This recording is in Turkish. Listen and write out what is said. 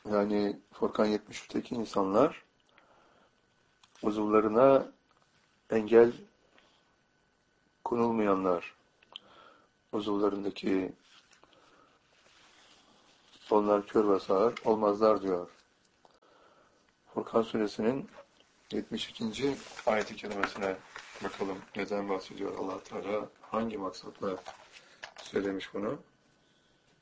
Yani Furkan 73'teki insanlar uzuvlarına engel konulmayanlar, uzuvlarındaki onlar kör ve sağır olmazlar diyor. Furkan suresinin 72. ayet-i kerimesine bakalım. Neden bahsediyor Allah Teala? Hangi maksatla söylemiş bunu?